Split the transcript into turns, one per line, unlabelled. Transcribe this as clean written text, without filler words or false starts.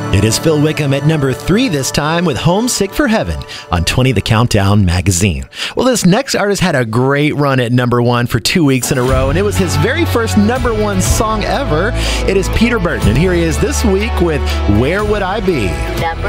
It is Phil Wickham at number 3 this time with Homesick for Heaven on 20 The Countdown magazine. Well, this next artist had a great run at number 1 for 2 weeks in a row, and it was his very first number 1 song ever. It is Peter Burton, and here he is this week with Where Would I Be?
Number